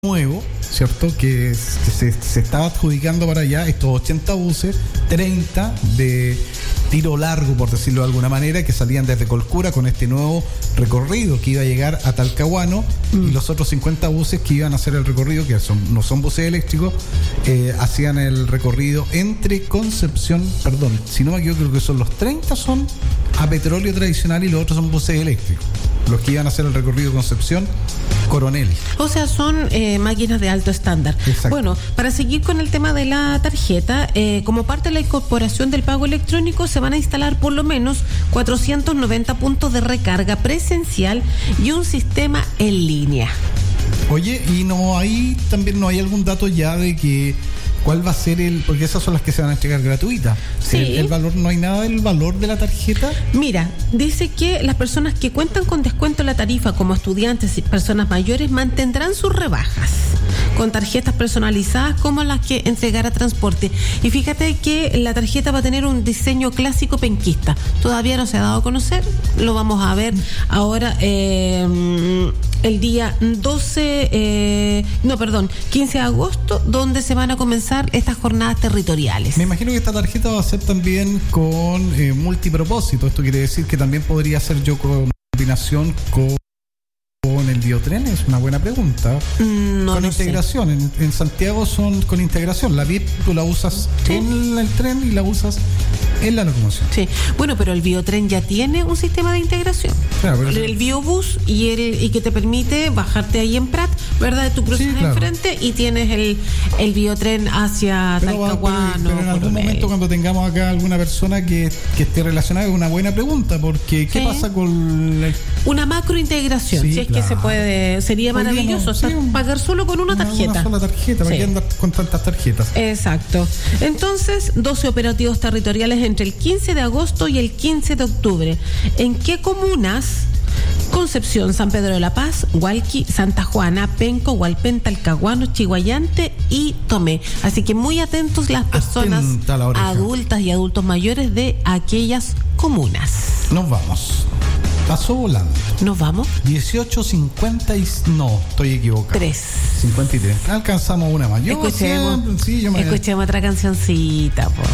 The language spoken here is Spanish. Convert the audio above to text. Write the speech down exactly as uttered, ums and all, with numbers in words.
nuevo, ¿cierto? Que se, se estaba adjudicando para allá estos ochenta buses, treinta de tiro largo, por decirlo de alguna manera, que salían desde Colcura con este nuevo recorrido que iba a llegar a Talcahuano, mm. y los otros cincuenta buses que iban a hacer el recorrido, que son, no son buses eléctricos, eh, hacían el recorrido entre Concepción, perdón, si no me equivoco, creo que son los treinta son a petróleo tradicional y los otros son buses eléctricos, los que iban a hacer el recorrido Concepción Coronel. O sea, son eh, máquinas de alto estándar. Exacto. Bueno, para seguir con el tema de la tarjeta, eh, como parte de la incorporación del pago electrónico, se van a instalar por lo menos cuatrocientos noventa puntos de recarga presencial y un sistema en línea. Oye, y no hay, también no hay algún dato ya de que ¿cuál va a ser el...? Porque esas son las que se van a entregar gratuitas. Sí. El, el valor, ¿no hay nada del valor de la tarjeta? Mira, dice que las personas que cuentan con descuento en la tarifa, como estudiantes y personas mayores, mantendrán sus rebajas con tarjetas personalizadas como las que entregará transporte. Y fíjate que la tarjeta va a tener un diseño clásico penquista. Todavía no se ha dado a conocer, lo vamos a ver ahora eh, el día doce, eh, no, perdón, quince de agosto, donde se van a comenzar estas jornadas territoriales. Me imagino que esta tarjeta va a ser también con eh, multipropósito. Esto quiere decir que también podría ser yo con combinación con, con el biotren. Es una buena pregunta. Mm, no con lo integración. En, en Santiago son con integración. La V I P tú la usas ¿sí? en el tren y la usas en la locomoción. Sí. Bueno, pero el biotren ya tiene un sistema de integración. Claro, pero el biobús y el y que te permite bajarte ahí en Prat, ¿verdad? Tú cruzas sí, claro. enfrente y tienes el, el biotren hacia pero Talcahuano. Pero, pero en algún Coronel. momento cuando tengamos acá alguna persona que, que esté relacionada, es una buena pregunta, porque ¿qué sí. pasa con el... una macrointegración? Sí, si es claro. que se puede, sería maravilloso, sí, o sea, pagar solo con una, una tarjeta. Una sola tarjeta, ¿para sí. qué andar con tantas tarjetas? Exacto. Entonces, doce operativos territoriales entre el quince de agosto y el quince de octubre. ¿En qué comunas? Concepción, San Pedro de la Paz, Hualqui, Santa Juana, Penco, Hualpén, Talcahuano, Chiguayante y Tomé. Así que muy atentos las personas adultas y adultos mayores de aquellas comunas. Nos vamos. Pasó volando. ¿Nos vamos? dieciocho cincuenta y... No, estoy equivocado. tres. cincuenta y tres. Alcanzamos una mayor. Escuchemos, sí, yo me... escuchemos otra cancioncita, po.